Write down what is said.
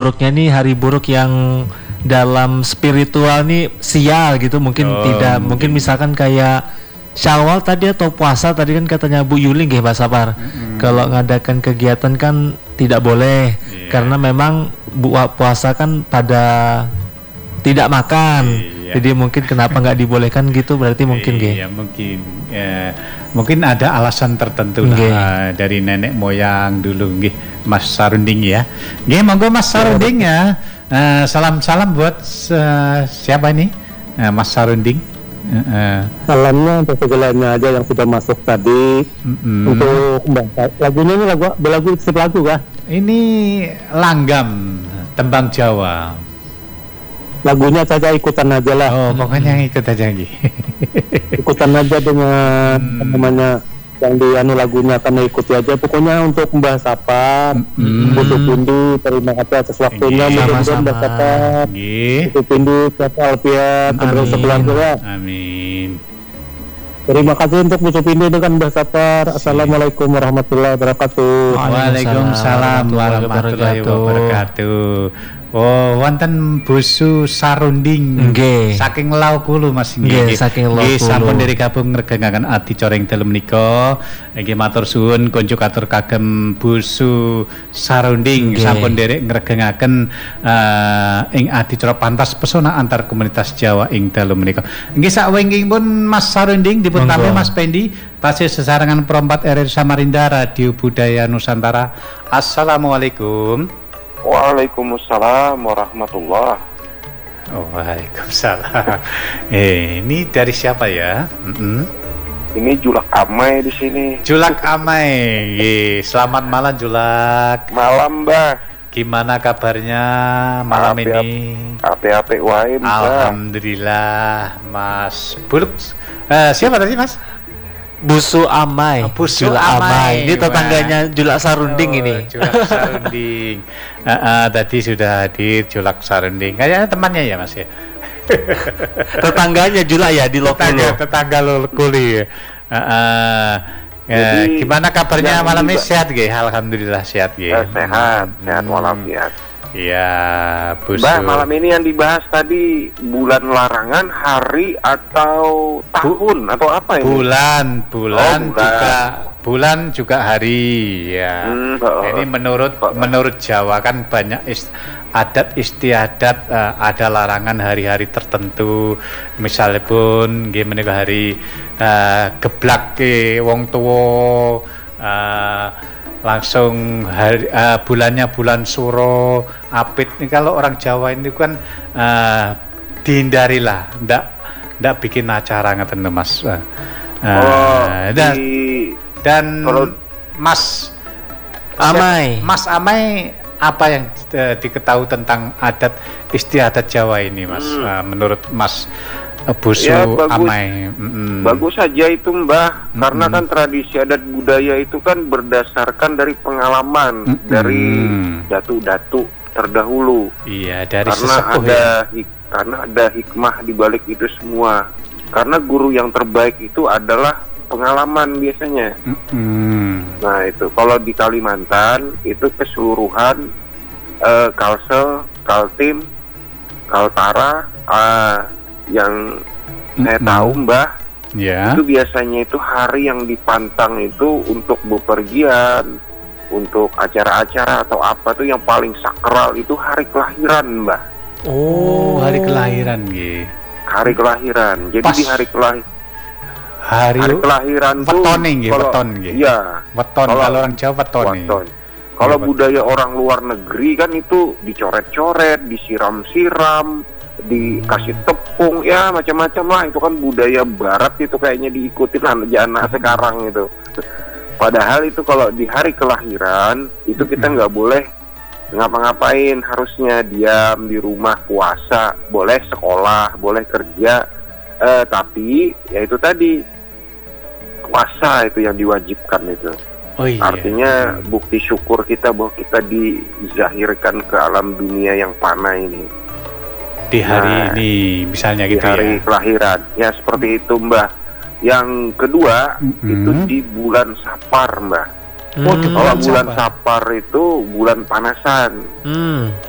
buruknya nih hari buruk yang dalam spiritual nih sial gitu, mungkin tidak, mungkin misalkan kayak Syawal tadi atau puasa tadi kan katanya Bu Yuli nggih Pak Sapar. Kalau ngadakan kegiatan kan tidak boleh karena memang puasa kan pada tidak makan. Jadi mungkin kenapa nggak dibolehkan gitu, berarti mungkin Iya, mungkin ada alasan tertentu lah dari nenek moyang dulu nggih Mas Sarunding ya. Nggih, monggo Mas Sarunding ya. Salam-salam buat siapa ini? Mas Sarunding. Salamnya untuk segalanya aja yang sudah masuk tadi. Untuk lagunya ini lagu lagu kah? Ini Langgam Tembang Jawa. Lagunya saja ikutan aja lah. Oh, pokoknya ikut aja gitu. Ikutan aja dengan namanya yang di lagunya, karena ikuti aja. Pokoknya untuk membahas apa, Butuh Pindu, terima kasih atas waktunya. Mudah-mudahan Mbak Sapar, Butuh Pindu, siapa Alfiat, sebelah. Amin. Terima kasih untuk Butuh Pindu dengan Mbak Sapar. Assalamualaikum warahmatullahi wabarakatuh. Waalaikumsalam warahmatullahi wabarakatuh. Oh, wonten Busu Sarunding. Saking Laukulu Mas nggih. Saking Laukulu. Sampun dari gabung ngregengaken adicara ing dalem menika. Nggih matur suwun konco katur kagem Busu Sarunding sampun derek ngregengaken ing adicara pantas pesona antar komunitas Jawa ing dalem menika. Nggih sakwingkingipun Mas Sarunding dipun tampi Mas Pendi tasih sesarengan perempat RRI Samarinda Radio Budaya Nusantara. Assalamualaikum. Waalaikumsalam warahmatullah. Waalaikumsalam. Ini dari siapa ya? Ini Julak Amai di sini. Julak Amai. Selamat malam Julak. Malam, Mbah. Gimana kabarnya malam ini? Ape-ape wae, Mbah. Alhamdulillah, Mas Buluk. Siapa tadi, Mas? Busu Amai. Busu Amai. Ini tetangganya Julak Sarunding ini. Julak Sarunding. Tadi sudah hadir Julak Sarunding. Kayaknya temannya ya Mas ya. Tetangganya Julak ya di Lokulu. Tetangga Lokulu. Gimana kabarnya malam ini? Sehat nggih? Alhamdulillah sehat nggih. Sehat walafiat. Iya, Busu. Mbak, malam ini yang dibahas tadi bulan larangan, hari atau tahun atau apa ini? Bulan juga hari ya. Ini menurut Jawa kan banyak adat istiadat, ada larangan hari-hari tertentu. Misalnya pun nggih menika hari geblak ke wong tuwa, langsung hari, bulannya bulan Suro, Apit. Ini kalau orang Jawa ini kan dihindarilah, ndak bikin acara ngeten Mas. Dan kalau Mas Amai apa yang diketahui tentang adat istiadat Jawa ini Mas? Menurut Mas Busu Amai. Bagus saja itu Mbah, karena kan tradisi adat budaya itu kan berdasarkan dari pengalaman dari datu-datu terdahulu. Iya, dari karena ada hikmah di balik itu semua. Karena guru yang terbaik itu adalah pengalaman biasanya. Nah itu kalau di Kalimantan itu keseluruhan Kalsel, Kaltim, Kaltara, yang saya tahu Mbah, itu biasanya itu hari yang dipantang itu untuk bepergian, untuk acara-acara atau apa tuh yang paling sakral itu hari kelahiran Mbah. Oh, hari kelahiran gitu. Hari kelahiran. Jadi di hari kelahiran tuh weton kalau orang Jawa weton. Kalau budaya orang luar negeri kan itu dicoret-coret, disiram-siram, dikasih tepung, ya macam-macam lah. Itu kan budaya barat itu kayaknya diikutin anak-anak sekarang itu. Padahal itu kalau di hari kelahiran itu kita nggak boleh ngapa-ngapain, harusnya diam di rumah puasa, boleh sekolah, boleh kerja, tapi ya itu tadi puasa itu yang diwajibkan itu. Artinya bukti syukur kita bahwa kita dizahirkan ke alam dunia yang fana ini. Di hari ini misalnya gitu ya. Di hari kelahiran. Ya seperti itu Mbah. Yang kedua itu di bulan Sapar Mbah. Kalau bulan Sapar itu bulan panasan.